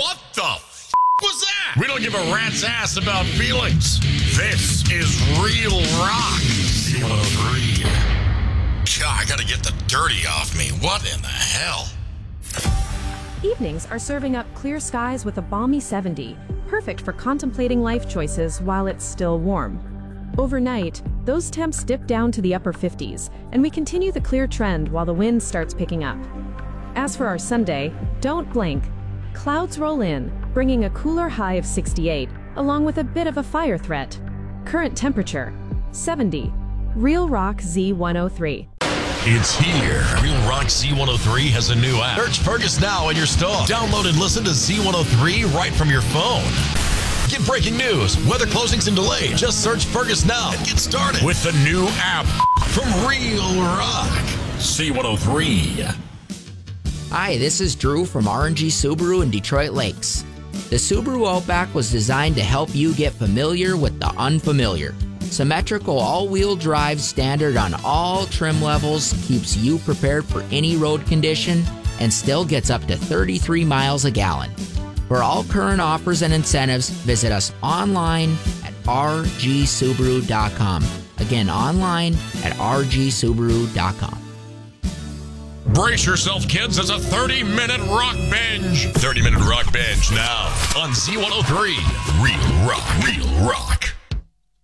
What the was that? We don't give a rat's ass about feelings. This is Real Rock. Z103. God, I gotta get the dirty off me. What in the hell? Evenings are serving up clear skies with a balmy 70, perfect for contemplating life choices while it's still warm. Overnight, those temps dip down to the upper 50s, and we continue the clear trend while the wind starts picking up. As for our Sunday, don't blink. Clouds roll in, bringing a cooler high of 68, along with a bit of a fire threat. Current temperature, 70. Real Rock Z103. It's here. Real Rock Z103 has a new app. Search Fergus now in your store. Download and listen to Z103 right from your phone. Get breaking news, weather closings and delays. Just search Fergus now and get started with the new app from Real Rock Z103. Hi, this is Drew from R&G Subaru in Detroit Lakes. The Subaru Outback was designed to help you get familiar with the unfamiliar. Symmetrical all-wheel drive standard on all trim levels keeps you prepared for any road condition and still gets up to 33 miles a gallon. For all current offers and incentives, visit us online at rgsubaru.com. Again, online at rgsubaru.com. Brace yourself, kids. It's a 30-minute rock binge. 30-minute rock binge now on Z103. Real Rock. Real Rock.